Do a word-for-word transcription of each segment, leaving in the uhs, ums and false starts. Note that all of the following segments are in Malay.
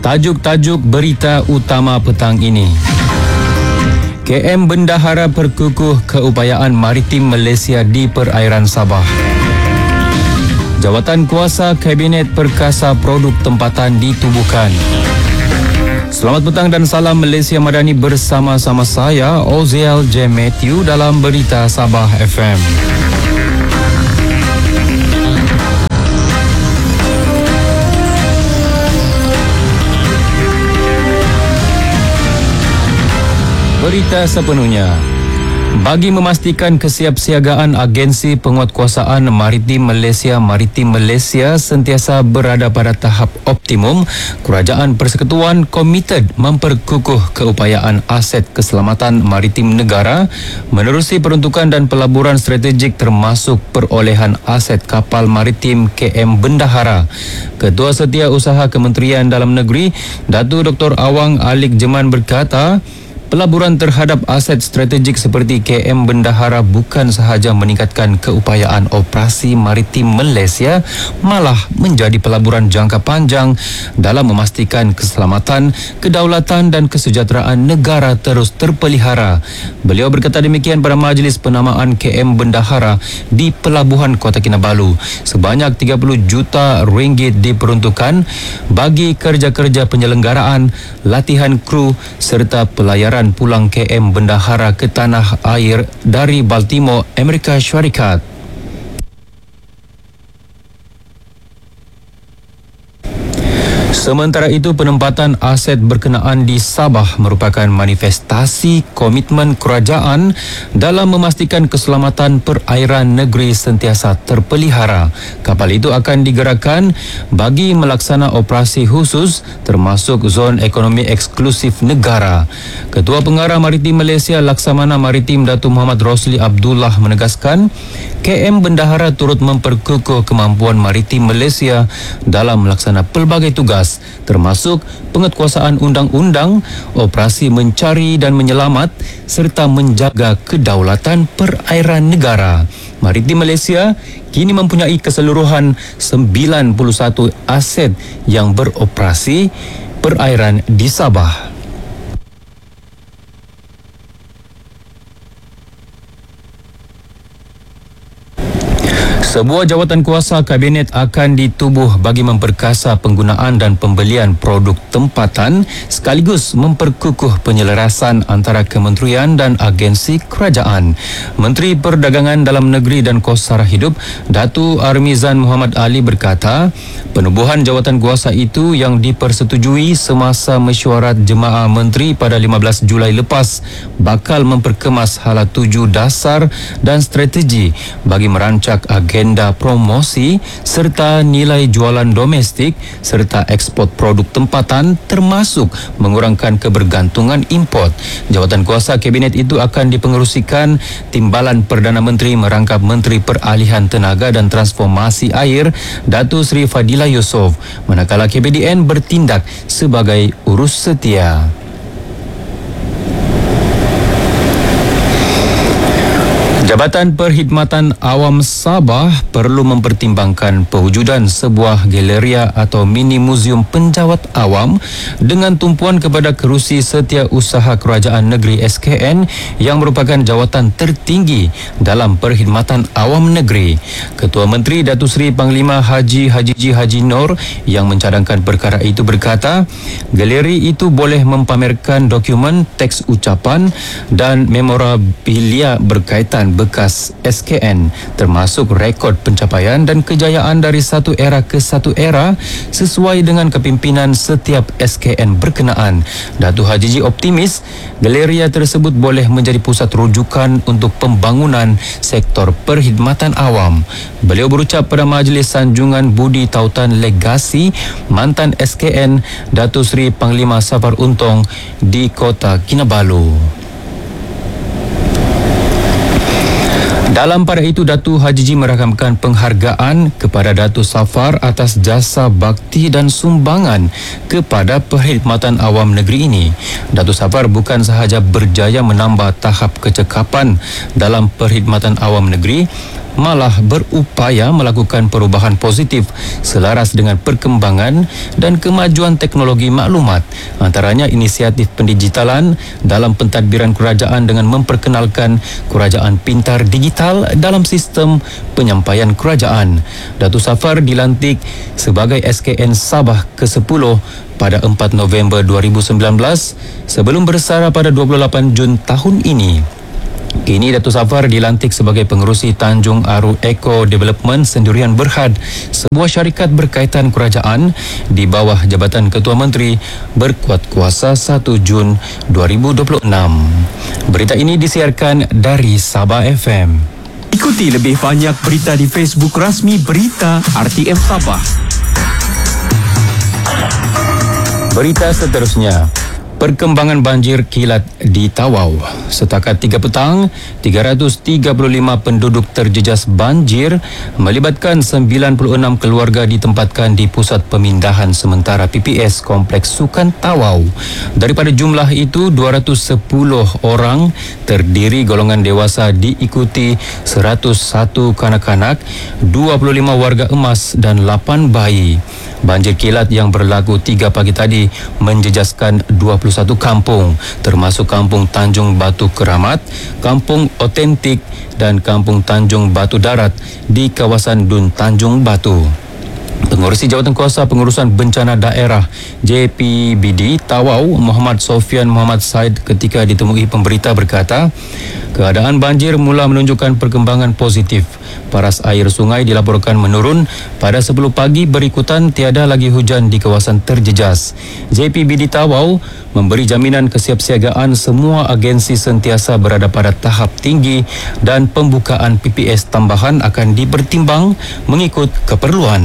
Tajuk-tajuk berita utama petang ini. K M Bendahara perkukuh keupayaan maritim Malaysia di perairan Sabah. Jawatan kuasa Kabinet Perkasa Produk Tempatan ditubuhkan. Selamat petang dan salam Malaysia Madani bersama-sama saya, Oziel J. Matthew dalam Berita Sabah F M. Berita sepenuhnya. Bagi memastikan kesiapsiagaan Agensi Penguatkuasaan Maritim Malaysia Maritim Malaysia sentiasa berada pada tahap optimum, Kerajaan Persekutuan komited memperkukuh keupayaan aset keselamatan maritim negara menerusi peruntukan dan pelaburan strategik termasuk perolehan aset kapal maritim K M Bendahara. Ketua Setiausaha Kementerian Dalam Negeri, Datuk Doktor Awang Alik Jeman berkata, pelaburan terhadap aset strategik seperti K M Bendahara bukan sahaja meningkatkan keupayaan operasi maritim Malaysia, malah menjadi pelaburan jangka panjang dalam memastikan keselamatan, kedaulatan dan kesejahteraan negara terus terpelihara. Beliau berkata demikian pada majlis penamaan K M Bendahara di Pelabuhan Kota Kinabalu. Sebanyak tiga puluh juta ringgit diperuntukkan bagi kerja-kerja penyelenggaraan, latihan kru serta pelayaran pulang K M Bendahara ke tanah air dari Baltimore, Amerika Syarikat. Sementara itu, penempatan aset berkenaan di Sabah merupakan manifestasi komitmen kerajaan dalam memastikan keselamatan perairan negeri sentiasa terpelihara. Kapal itu akan digerakkan bagi melaksana operasi khusus termasuk zon ekonomi eksklusif negara. Ketua Pengarah Maritim Malaysia Laksamana Maritim Datuk Muhammad Rosli Abdullah menegaskan, K M Bendahara turut memperkukuh kemampuan maritim Malaysia dalam melaksana pelbagai tugas termasuk penguatkuasaan undang-undang, operasi mencari dan menyelamat serta menjaga kedaulatan perairan negara. Maritim Malaysia kini mempunyai keseluruhan sembilan puluh satu aset yang beroperasi perairan di Sabah. Sebuah jawatan kuasa Kabinet akan ditubuh bagi memperkasa penggunaan dan pembelian produk tempatan sekaligus memperkukuh penyelarasan antara kementerian dan agensi kerajaan. Menteri Perdagangan Dalam Negeri dan Kos Sara Hidup, Datuk Armizan Muhammad Ali berkata, penubuhan jawatan kuasa itu yang dipersetujui semasa mesyuarat Jemaah Menteri pada lima belas Julai lepas bakal memperkemas hala tuju dasar dan strategi bagi merancak agen agenda promosi serta nilai jualan domestik serta ekspor produk tempatan termasuk mengurangkan kebergantungan import. Jawatan kuasa Kabinet itu akan dipengerusikan Timbalan Perdana Menteri merangkap Menteri Peralihan Tenaga dan Transformasi Air Datuk Seri Fadila Yusof, manakala K B D N bertindak sebagai urus setia. Jabatan Perkhidmatan Awam Sabah perlu mempertimbangkan pewujudan sebuah galeria atau mini muzium penjawat awam dengan tumpuan kepada kerusi Setiausaha Kerajaan Negeri S K N yang merupakan jawatan tertinggi dalam perkhidmatan awam negeri. Ketua Menteri Datuk Seri Panglima Haji Haji Ji Haji Nur yang mencadangkan perkara itu berkata, galeri itu boleh mempamerkan dokumen, teks ucapan dan memorabilia berkaitan bekas S K N termasuk rekod pencapaian dan kejayaan dari satu era ke satu era sesuai dengan kepimpinan setiap S K N berkenaan. Datuk Haji Ji optimis galeria tersebut boleh menjadi pusat rujukan untuk pembangunan sektor perkhidmatan awam. Beliau berucap pada majlis sanjungan budi tautan legasi mantan S K N Datuk Seri Panglima Safar Untong di Kota Kinabalu. Dalam pada itu, Datuk Haji Ji merakamkan penghargaan kepada Datuk Safar atas jasa bakti dan sumbangan kepada perkhidmatan awam negeri ini. Datuk Safar bukan sahaja berjaya menambah tahap kecekapan dalam perkhidmatan awam negeri, malah berupaya melakukan perubahan positif selaras dengan perkembangan dan kemajuan teknologi maklumat, antaranya inisiatif pendigitalan dalam pentadbiran kerajaan dengan memperkenalkan kerajaan pintar digital dalam sistem penyampaian kerajaan. Datuk Safar dilantik sebagai S K N Sabah ke sepuluh pada empat November dua ribu sembilan belas sebelum bersara pada dua puluh lapan Jun tahun ini. Kini Datuk Safar dilantik sebagai pengerusi Tanjung Aru Eco Development Sendirian Berhad, sebuah syarikat berkaitan kerajaan di bawah Jabatan Ketua Menteri berkuat kuasa satu Jun dua ribu dua puluh enam. Berita ini disiarkan dari Sabah F M. Ikuti lebih banyak berita di Facebook rasmi Berita R T M Sabah. Berita seterusnya, perkembangan banjir kilat di Tawau. Setakat tiga petang, tiga ratus tiga puluh lima penduduk terjejas banjir melibatkan sembilan puluh enam keluarga ditempatkan di pusat pemindahan sementara P P S Kompleks Sukan Tawau. Daripada jumlah itu, dua ratus sepuluh orang terdiri golongan dewasa diikuti seratus satu kanak-kanak, dua puluh lima warga emas dan lapan bayi. Banjir kilat yang berlaku tiga pagi tadi menjejaskan dua puluh satu kampung, termasuk Kampung Tanjung Batu Keramat, Kampung Otentik dan Kampung Tanjung Batu Darat di kawasan Dun Tanjung Batu. Pengurusi Jawatankuasa Pengurusan Bencana Daerah J P B D Tawau, Muhammad Sofian Muhammad Said, ketika ditemui pemberita berkata, keadaan banjir mula menunjukkan perkembangan positif. Paras air sungai dilaporkan menurun pada sepuluh pagi berikutan, tiada lagi hujan di kawasan terjejas. J P B D Tawau memberi jaminan kesiapsiagaan semua agensi sentiasa berada pada tahap tinggi dan pembukaan P P S tambahan akan dipertimbang mengikut keperluan.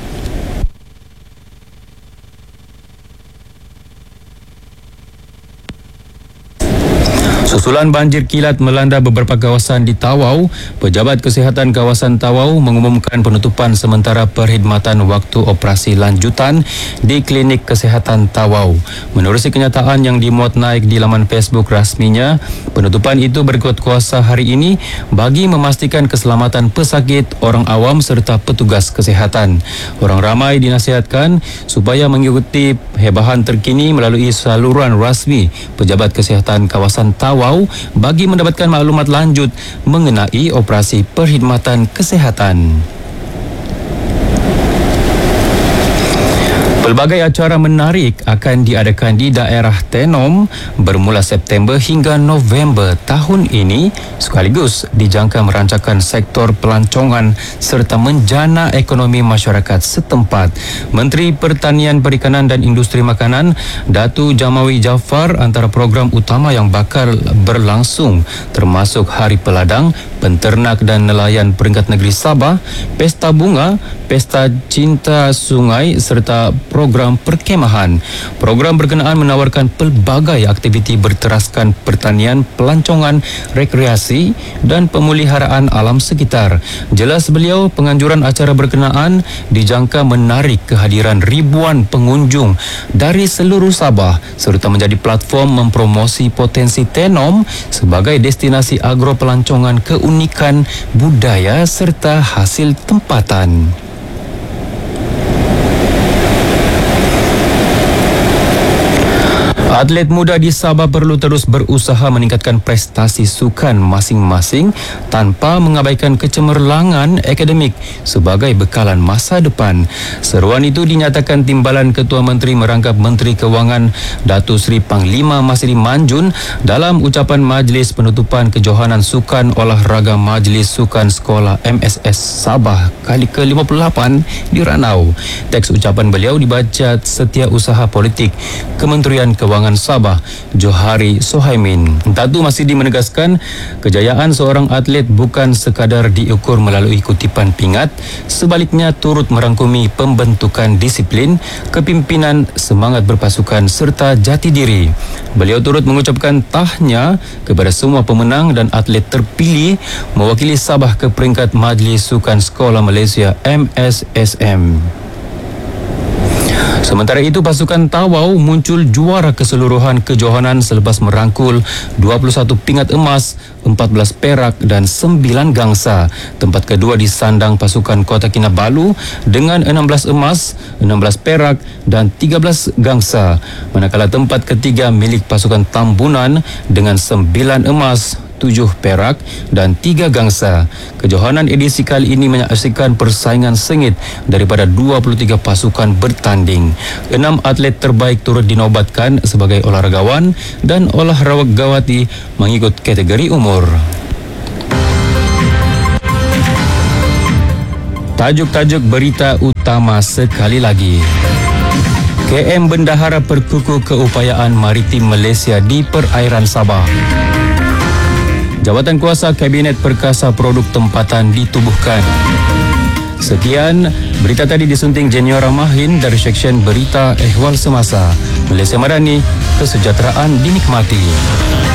Susulan banjir kilat melanda beberapa kawasan di Tawau, Pejabat Kesihatan Kawasan Tawau mengumumkan penutupan sementara perkhidmatan waktu operasi lanjutan di Klinik Kesihatan Tawau. Menerusi kenyataan yang dimuat naik di laman Facebook rasminya, penutupan itu berkuat kuasa hari ini bagi memastikan keselamatan pesakit, orang awam serta petugas kesihatan. Orang ramai dinasihatkan supaya mengikuti hebahan terkini melalui saluran rasmi Pejabat Kesihatan Kawasan Tawau bagi mendapatkan maklumat lanjut mengenai operasi perkhidmatan kesihatan. Pelbagai acara menarik akan diadakan di daerah Tenom bermula September hingga November tahun ini, sekaligus dijangka merancakan sektor pelancongan serta menjana ekonomi masyarakat setempat. Menteri Pertanian, Perikanan dan Industri Makanan Datu Jamawi Jaafar, antara program utama yang bakal berlangsung termasuk Hari Peladang, Penternak dan Nelayan Peringkat Negeri Sabah, Pesta Bunga, Pesta Cinta Sungai serta program perkemahan. Program berkenaan menawarkan pelbagai aktiviti berteraskan pertanian, pelancongan, rekreasi dan pemeliharaan alam sekitar. Jelas beliau, penganjuran acara berkenaan dijangka menarik kehadiran ribuan pengunjung dari seluruh Sabah serta menjadi platform mempromosi potensi Tenom sebagai destinasi agro pelancongan, keunikan budaya serta hasil tempatan. Atlet muda di Sabah perlu terus berusaha meningkatkan prestasi sukan masing-masing tanpa mengabaikan kecemerlangan akademik sebagai bekalan masa depan. Seruan itu dinyatakan Timbalan Ketua Menteri Merangkap Menteri Kewangan Datuk Seri Panglima Masri Manjun dalam ucapan Majlis Penutupan Kejohanan Sukan Olahraga Majlis Sukan Sekolah M S S Sabah kali ke lima puluh lapan di Ranau. Teks ucapan beliau dibaca Setiausaha Politik Kementerian Kewangan Sabah, Johari Sohaimin. Datu Masidi menegaskan kejayaan seorang atlet bukan sekadar diukur melalui kutipan pingat, sebaliknya turut merangkumi pembentukan disiplin, kepimpinan, semangat berpasukan serta jati diri. Beliau turut mengucapkan tahniah kepada semua pemenang dan atlet terpilih mewakili Sabah ke peringkat Majlis Sukan Sekolah Malaysia M S S M. Sementara itu, pasukan Tawau muncul juara keseluruhan kejohanan selepas merangkul dua puluh satu pingat emas, empat belas perak dan sembilan gangsa. Tempat kedua disandang pasukan Kota Kinabalu dengan enam belas emas, enam belas perak dan tiga belas gangsa. Manakala tempat ketiga milik pasukan Tambunan dengan sembilan emas, tujuh perak dan tiga gangsa. Kejohanan edisi kali ini menyaksikan persaingan sengit daripada dua puluh tiga pasukan bertanding. Enam atlet terbaik turut dinobatkan sebagai olahragawan dan olahragawati mengikut kategori umur. Tajuk-tajuk berita utama sekali lagi. K M Bendahara perkukuh keupayaan maritim Malaysia di perairan Sabah. Jawatan Kuasa Kabinet Perkasa Produk Tempatan ditubuhkan. Sekian, berita tadi disunting Jeniora Mahin dari Seksyen Berita Ehwal Semasa. Malaysia Madani, kesejahteraan dinikmati.